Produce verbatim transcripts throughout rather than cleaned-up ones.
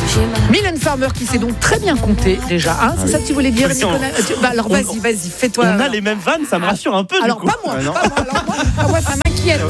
Mylène Farmer qui sait donc très bien compter déjà, hein, c'est ça que tu voulais dire, Nicolas? Bah alors vas-y, vas-y, fais-toi. On a les mêmes vannes, ça me rassure un peu. Alors du coup. pas moi, Ouais, non. pas moi, alors moi, ah, moi ça m'inquiète.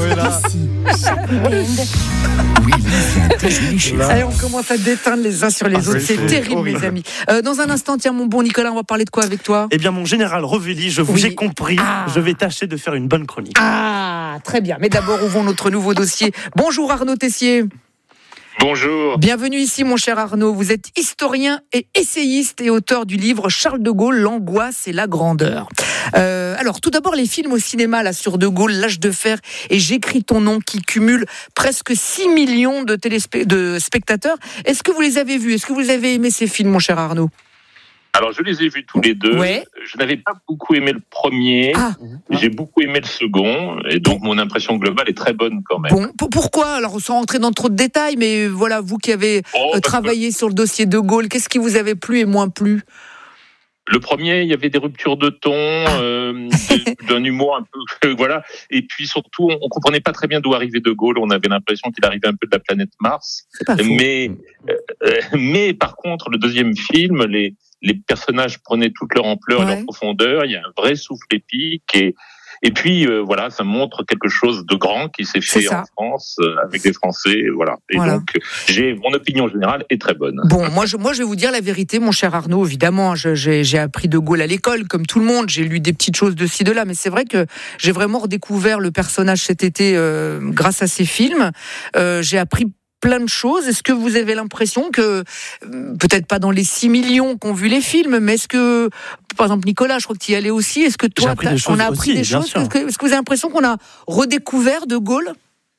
Allez, on commence à déteindre les uns sur les Ah, autres, c'est c'est terrible horrible. mes amis. Euh, dans un instant, tiens mon bon Nicolas, on va parler de quoi avec toi? Eh bien, mon général Revelli, je vous Oui. ai compris. Ah. Je vais tâcher de faire une bonne chronique. Ah, très bien. Mais d'abord, ouvrons notre nouveau dossier. Bonjour Arnaud Tessier. Bonjour. Bienvenue ici, mon cher Arnaud. Vous êtes historien et essayiste et auteur du livre Charles de Gaulle, l'angoisse et la grandeur. Euh, alors, tout d'abord, les films au cinéma là sur de Gaulle, L'Âge de fer et J'écris ton nom, qui cumulent presque six millions de, téléspe- de spectateurs. Est-ce que vous les avez vus? Est-ce que vous avez aimé ces films, mon cher Arnaud? Alors, je les ai vus tous les deux. Ouais. Je n'avais pas beaucoup aimé le premier. Ah, J'ai beaucoup aimé le second. Et donc, mon impression globale est très bonne quand même. bon. P- pourquoi? Alors, sans rentrer dans trop de détails, mais voilà, vous qui avez Oh, euh, parce que travaillé sur le dossier de Gaulle, qu'est-ce qui vous avait plu et moins plu? le premier, il y avait des ruptures de ton, euh, de- d'un humour un peu, voilà. Et puis surtout, on, on comprenait pas très bien d'où arrivait De Gaulle. On avait l'impression qu'il arrivait un peu de la planète Mars. C'est pas faux. Mais, euh, mais par contre, le deuxième film, les, les personnages prenaient toute leur ampleur et Ouais. leur profondeur. Il y a un vrai souffle épique et et puis euh, voilà, ça montre quelque chose de grand qui s'est C'est fait ça. en France euh, avec des Français, voilà. Et Voilà. donc, j'ai mon opinion générale est très bonne. Bon, moi je, moi je vais vous dire la vérité, mon cher Arnaud, évidemment, je- j'ai, j'ai appris De Gaulle à l'école, comme tout le monde, j'ai lu des petites choses de ci, de là, mais c'est vrai que j'ai vraiment redécouvert le personnage cet été euh, grâce à ces films. Euh, j'ai appris plein de choses. Est-ce que vous avez l'impression que, euh, peut-être pas dans les six millions qu'ont vu les films, mais est-ce que, par exemple Nicolas, je crois que tu y allais aussi, est-ce que toi, J'ai appris t'as- des choses on a appris aussi, des bien choses sûr. est-ce que, est-ce que vous avez l'impression qu'on a redécouvert De Gaulle?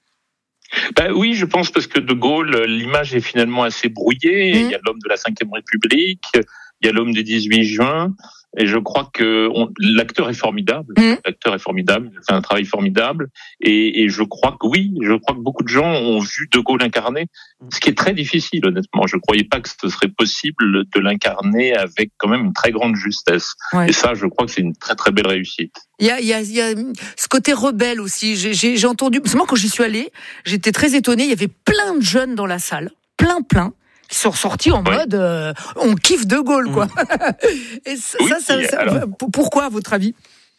Ben oui, je pense parce que De Gaulle, l'image est finalement assez brouillée. Mmh. Il y a l'homme de la cinquième République, il y a l'homme du dix-huit juin, et je crois que on, l'acteur est formidable. Mmh. L'acteur est formidable, il fait un travail formidable, et, et je crois que oui, je crois que beaucoup de gens ont vu De Gaulle incarner, ce qui est très difficile, honnêtement. Je croyais pas que ce serait possible de l'incarner avec quand même une très grande justesse. Ouais. Et ça, je crois que c'est une très très belle réussite. Il y a, il y a, il y a ce côté rebelle aussi. J'ai, j'ai, j'ai entendu, parce que moi quand j'y suis allée, j'étais très étonnée. Il y avait plein de jeunes dans la salle, plein, plein, qui sont sortis en Ouais. mode euh, on kiffe De Gaulle, quoi. Et ça, Oui, ça, ça, ça- alors- pourquoi, à votre avis?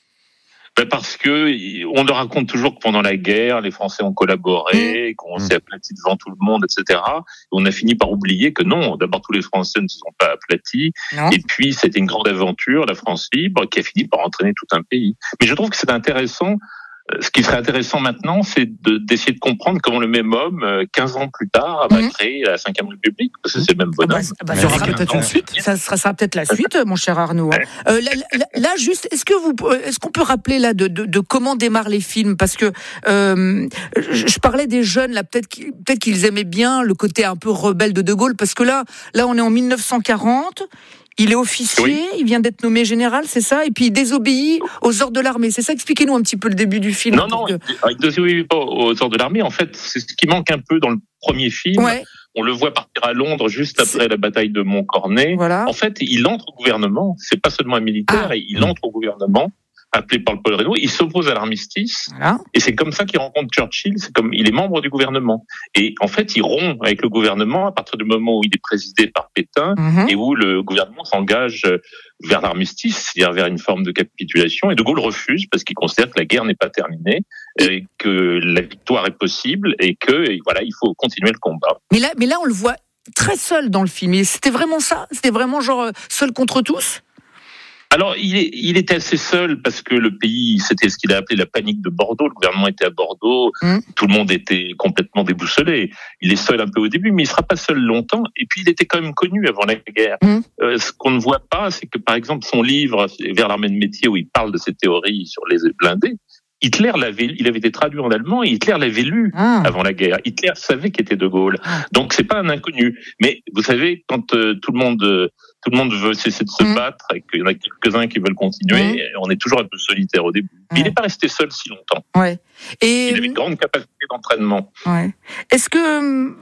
Ben parce que on leur raconte toujours que pendant la guerre, les Français ont collaboré, qu'on s'est aplati devant tout le monde, et cetera. Et on a fini par oublier que non, d'abord tous les Français ne se sont pas aplatis. Non. Et puis c'était une grande aventure, la France libre, qui a fini par entraîner tout un pays. Mais je trouve que c'est intéressant. euh, Ce qui serait intéressant maintenant, c'est de, d'essayer de comprendre comment le même homme, euh, quinze ans plus tard, va Mhm. créer la cinquième République, parce que c'est le même Ah bah, bonhomme. ah bah, Il y ça aura sera peut-être une suite. Ça sera, sera peut-être la suite, mon cher Arnaud. hein. Euh, là, là- là, juste, est-ce que vous, est-ce qu'on peut rappeler là de, de, de comment démarrent les films? Parce que euh, je, je parlais des jeunes là, peut-être qu'ils, peut-être qu'ils aimaient bien le côté un peu rebelle de De Gaulle, parce que là, là, on est en mille neuf cent quarante. Il est officier, Oui. il vient d'être nommé général, c'est ça? Et puis il désobéit aux ordres de l'armée. C'est ça? Expliquez-nous un petit peu le début du film. Non, pour non, que- il ne désobéit pas aux ordres de l'armée. En fait, c'est ce qui manque un peu dans le premier film. Ouais, On le voit partir à Londres juste après la bataille de Montcornet. voilà. En fait, il entre au gouvernement. C'est pas seulement un militaire, Ah. et il entre au gouvernement, appelé par le Paul Reynaud. Il s'oppose à l'armistice. Voilà. Et c'est comme ça qu'il rencontre Churchill. C'est comme il est membre du gouvernement. Et en fait, il rompt avec le gouvernement à partir du moment où il est présidé par Pétain Mhm. et où le gouvernement s'engage vers l'armistice, c'est-à-dire vers une forme de capitulation. Et De Gaulle refuse parce qu'il considère que la guerre n'est pas terminée, et que la victoire est possible et que voilà, il faut continuer le combat. Mais là, mais là, on le voit très seul dans le film. Et c'était vraiment ça? C'était vraiment genre euh, seul contre tous? Alors, il, est, il était assez seul parce que le pays, c'était ce qu'il a appelé la panique de Bordeaux. Le gouvernement était à Bordeaux, Mmh. tout le monde était complètement déboussolé. Il est seul un peu au début, mais il sera pas seul longtemps. Et puis, il était quand même connu avant la guerre. Mmh. Euh, ce qu'on ne voit pas, c'est que, par exemple, son livre Vers l'armée de métier, où il parle de ses théories sur les blindés, Hitler l'avait, il avait été traduit en allemand et Hitler l'avait lu Ah. avant la guerre. Hitler savait qu'était De Gaulle. Donc c'est pas un inconnu. Mais vous savez, quand euh, tout le monde euh, tout le monde veut cesser de se Mm. battre et qu'il y en a quelques-uns qui veulent continuer, on est toujours un peu solitaire au début. Mais il Ouais. n'est pas resté seul si longtemps. Ouais. Et Il avait une grande capacité d'entraînement. ouais. Est-ce que hum,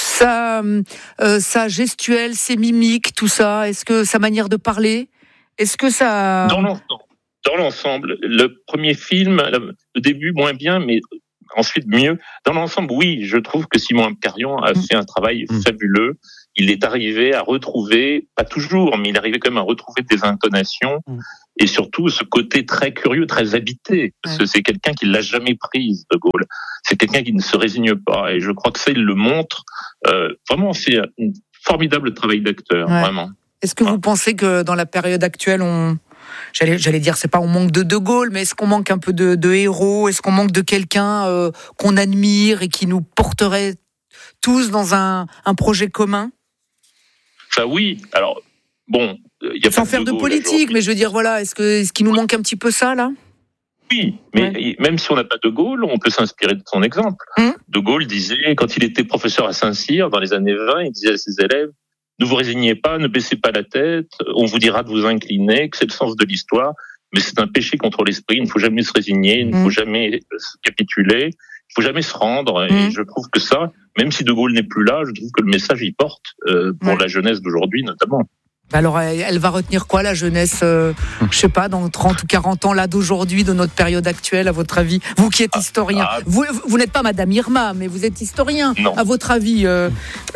sa, euh, sa gestuelle, ses mimiques, tout ça, est-ce que sa manière de parler, est-ce que ça... Dans l'ensemble, dans l'ensemble, le premier film, le début moins bien, mais ensuite mieux. Dans l'ensemble, oui, je trouve que Simon Abkarian a Mm. fait un travail Mm. fabuleux. il est arrivé à retrouver, pas toujours, mais il est arrivé quand même à retrouver des intonations mmh. et surtout ce côté très curieux, très habité. Parce ouais. que c'est quelqu'un qui l'a jamais prise, De Gaulle. C'est quelqu'un qui ne se résigne pas. Et je crois que ça, il le montre. Euh, vraiment, c'est un formidable travail d'acteur, ouais. vraiment. Est-ce que vous pensez que dans la période actuelle, on... J'allais, j'allais dire, c'est pas on manque de De Gaulle, mais est-ce qu'on manque un peu de, de héros ? Est-ce qu'on manque de quelqu'un euh, qu'on admire et qui nous porterait tous dans un, un projet commun ? Ça oui. Alors bon, il y a sans pas faire de, de politique, mais je veux dire, voilà, est-ce que est-ce qu'il nous manque un petit peu ça là ? Oui, mais ouais. même si on n'a pas De Gaulle, on peut s'inspirer de son exemple. Mmh. De Gaulle disait, quand il était professeur à Saint-Cyr dans les années vingt, il disait à ses élèves: ne vous résignez pas, ne baissez pas la tête, on vous dira de vous incliner, que c'est le sens de l'histoire, mais c'est un péché contre l'esprit, il ne faut jamais se résigner, il ne mmh. faut jamais capituler, il ne faut jamais se rendre, mmh. et je trouve que ça, même si De Gaulle n'est plus là, je trouve que le message y porte, euh, pour ouais. la jeunesse d'aujourd'hui notamment. Alors, elle va retenir quoi, la jeunesse, euh, je sais pas, dans trente ou quarante ans, là, d'aujourd'hui, de notre période actuelle, à votre avis ? Vous qui êtes historien. Ah, ah, vous, vous n'êtes pas Madame Irma, mais vous êtes historien. Non. À votre avis, euh,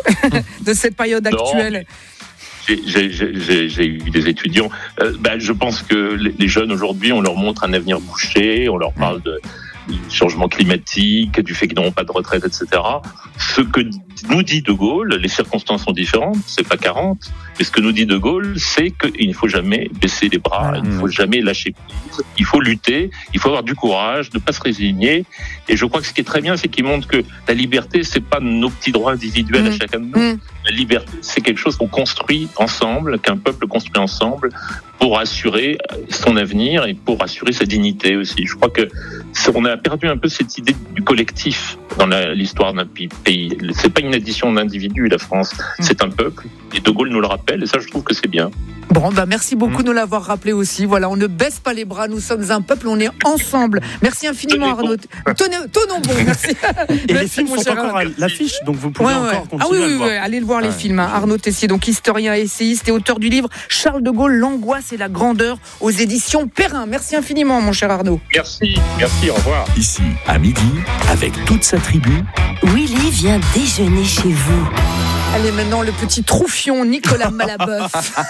de cette période actuelle ? J'ai, j'ai, j'ai, j'ai eu des étudiants. Euh, ben, je pense que les jeunes, aujourd'hui, on leur montre un avenir bouché, on leur parle de du changement climatique, du fait qu'ils n'auront pas de retraite, et cetera. Ce que nous dit De Gaulle, les circonstances sont différentes, c'est pas quarante, mais ce que nous dit De Gaulle, c'est qu'il ne faut jamais baisser les bras, il ne faut jamais lâcher prise, il faut lutter, il faut avoir du courage, ne pas se résigner. Et je crois que ce qui est très bien, c'est qu'il montre que la liberté, c'est pas nos petits droits individuels mmh. à chacun de nous. Mmh. La liberté, c'est quelque chose qu'on construit ensemble, qu'un peuple construit ensemble pour assurer son avenir et pour assurer sa dignité aussi. Je crois que on a perdu un peu cette idée du collectif dans la, l'histoire d'un pays. C'est pas une addition d'individus, la France, c'est un peuple. Et De Gaulle nous le rappelle, et ça, je trouve que c'est bien. Bon, bah merci beaucoup de nous l'avoir rappelé aussi. Voilà, on ne baisse pas les bras, nous sommes un peuple, on est ensemble. Merci infiniment, Arnaud. Tenez, tenons bon, merci. Et merci, les films sont encore à l'affiche, donc vous pouvez ouais, encore ouais. continuer ah oui, à oui, le voir. Oui, allez le voir, ouais. les films. Hein. Arnaud Tessier, donc historien, essayiste et auteur du livre Charles de Gaulle, l'angoisse et la grandeur aux éditions Perrin. Merci infiniment, mon cher Arnaud. Merci, merci, au revoir. Ici, à midi, avec toute sa tribu, Willy vient déjeuner chez vous. Allez, maintenant, le petit troufion Nicolas Malaboeuf.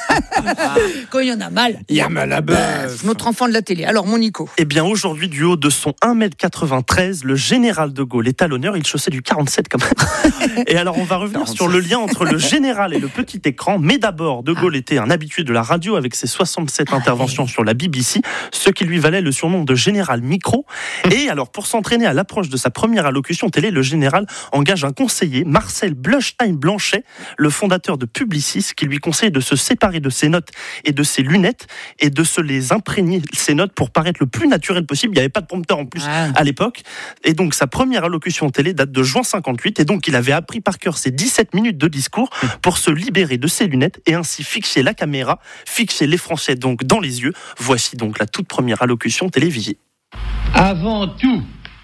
Quand il y en a mal. Il y a Malaboeuf. Notre enfant de la télé. Alors, mon Nico. Eh bien, aujourd'hui, du haut de son un mètre quatre-vingt-treize, le général de Gaulle est à l'honneur. Il chaussait du quarante-sept quand même. Et alors, on va revenir quarante-sept sur le lien entre le général et le petit écran. Mais d'abord, de Gaulle ah. était un habitué de la radio avec ses soixante-sept ah, interventions oui. sur la B B C, ce qui lui valait le surnom de général micro. Et alors, pour s'entraîner à l'approche de sa première allocution télé, le général engage un conseiller, Marcel Bleustein-Blanchet, le fondateur de Publicis, qui lui conseille de se séparer de ses notes et de ses lunettes et de se les imprégner, ces notes, pour paraître le plus naturel possible. Il n'y avait pas de prompteur en plus ah. à l'époque. Et donc, sa première allocution télé date de juin cinquante-huit. Et donc, il avait appris par cœur ses dix-sept minutes de discours pour se libérer de ses lunettes et ainsi fixer la caméra, fixer les Français donc dans les yeux. Voici donc la toute première allocution télévisée. Avant tout,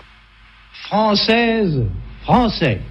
Française, Français,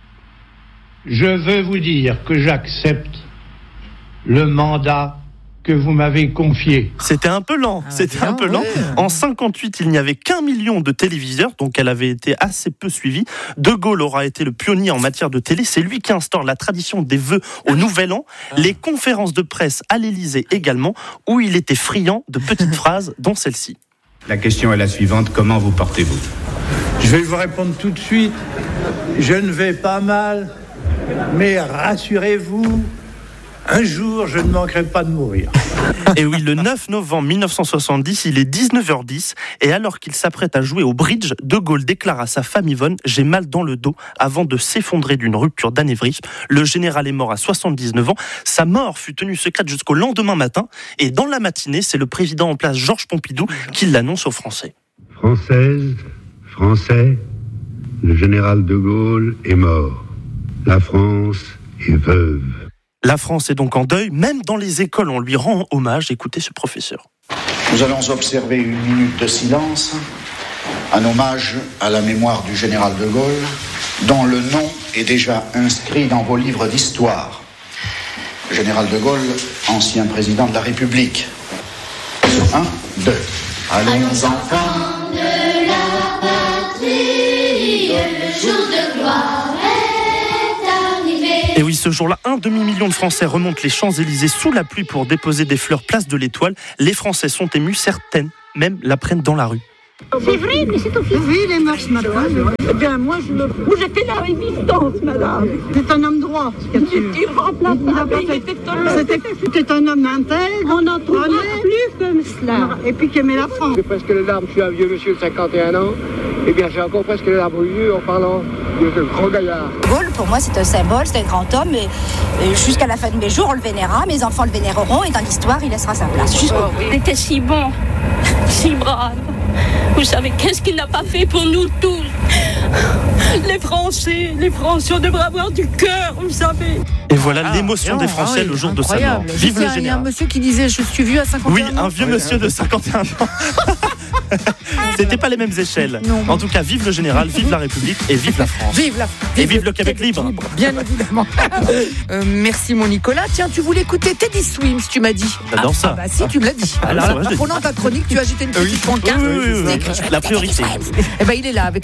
je veux vous dire que j'accepte le mandat que vous m'avez confié. C'était un peu lent, ah, c'était bien, un peu lent. Ouais. En cinquante-huit, il n'y avait qu'un million de téléviseurs, donc elle avait été assez peu suivie. De Gaulle aura été le pionnier en matière de télé. C'est lui qui instaure la tradition des vœux au Nouvel An, ah. les conférences de presse à l'Élysée également, où il était friand de petites phrases, dont celle-ci. La question est la suivante, comment vous portez-vous ? Je vais vous répondre tout de suite. Je ne vais pas mal, mais rassurez-vous, un jour, je ne manquerai pas de mourir. Et oui, le neuf novembre mille neuf cent soixante-dix, il est dix-neuf heures dix, et alors qu'il s'apprête à jouer au bridge, De Gaulle déclare à sa femme Yvonne « J'ai mal dans le dos » avant de s'effondrer d'une rupture d'anévrisme. Le général est mort à soixante-dix-neuf ans. Sa mort fut tenue secrète jusqu'au lendemain matin, et dans la matinée, c'est le président en place, Georges Pompidou, qui l'annonce aux Français. Française, Français, le général De Gaulle est mort. La France est veuve. La France est donc en deuil, même dans les écoles on lui rend hommage. Écoutez ce professeur. Nous allons observer une minute de silence, un hommage à la mémoire du général de Gaulle, dont le nom est déjà inscrit dans vos livres d'histoire. Général de Gaulle, ancien président de la République. Un, deux. Allons, Allons enfants de la patrie, le jour de gloire est arrivé. Et oui, Ce jour-là, un demi-million de Français remontent les Champs-Élysées sous la pluie pour déposer des fleurs place de l'Étoile. Les Français sont émus, certaines même la prennent dans la rue. C'est vrai, mais c'est officiel. Oui, il est mort ce matin. Eh bien, moi, je le... Moi, j'ai fait la résistance, madame. C'est un homme droit, ce qu'il y a. Il remplace la vie, c'était C'était un homme intègre. On n'en trouvera plus comme cela. Et puis qui aimait la France. J'ai presque les larmes, je suis un vieux monsieur de cinquante et un ans. Eh bien, j'ai encore presque les larmes aux yeux en parlant de ce grand gaillard. De Gaulle, pour moi, c'est un symbole, c'est un grand homme. Et, et jusqu'à la fin de mes jours, on le vénérera. Mes enfants le vénéreront. Et dans l'histoire, il laissera sa place. Oh, oui. Il était si bon, si brave. Vous savez, qu'est-ce qu'il n'a pas fait pour nous tous? Les Français, les Français, on devrait avoir du cœur, vous savez. Et voilà ah, l'émotion des Français ah oui, le jour incroyable. de sa mort. Vive le général. Il y a un monsieur qui disait, je suis vieux à cinquante et un ans. Oui, un vieux monsieur de cinquante et un ans. C'était pas les mêmes échelles. Non. En tout cas, vive le général, vive la République et vive la France. Vive la vive Et vive le Québec, Québec libre. libre. Bien évidemment. euh, merci mon Nicolas. Tiens, tu voulais écouter Teddy Swims, tu m'as dit. J'adore ah, ça. Ah bah si, tu me l'as dit. Alors, pendant ta chronique, tu as agité une petite pancarte. Oui, oui, oui, oui. La priorité. Eh ben, il est là avec